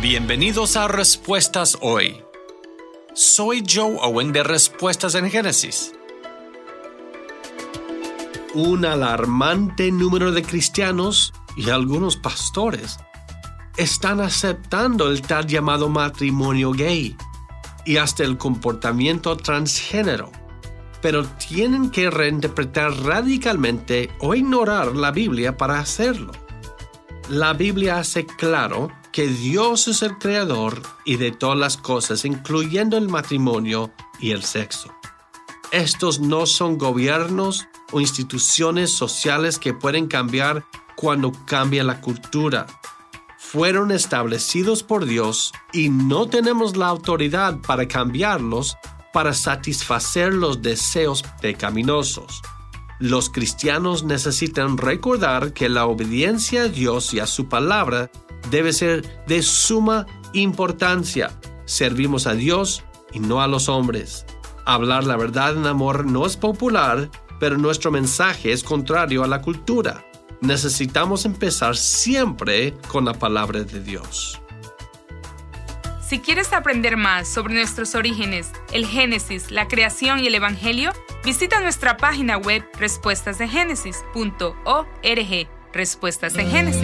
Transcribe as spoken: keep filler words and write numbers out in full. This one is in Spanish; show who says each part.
Speaker 1: Bienvenidos a Respuestas Hoy. Soy Joe Owen de Respuestas en Génesis. Un alarmante número de cristianos y algunos pastores están aceptando el tal llamado matrimonio gay y hasta el comportamiento transgénero, pero tienen que reinterpretar radicalmente o ignorar la Biblia para hacerlo. La Biblia hace claro que Dios es el creador y de todas las cosas, incluyendo el matrimonio y el sexo. Estos no son gobiernos o instituciones sociales que pueden cambiar cuando cambia la cultura. Fueron establecidos por Dios y no tenemos la autoridad para cambiarlos para satisfacer los deseos pecaminosos. Los cristianos necesitan recordar que la obediencia a Dios y a su palabra debe ser de suma importancia. Servimos a Dios y no a los hombres. Hablar la verdad en amor no es popular, pero nuestro mensaje es contrario a la cultura. Necesitamos empezar siempre con la palabra de Dios.
Speaker 2: Si quieres aprender más sobre nuestros orígenes, el Génesis, la creación y el Evangelio, visita nuestra página web respuestas de génesis punto org. Respuestas en Génesis.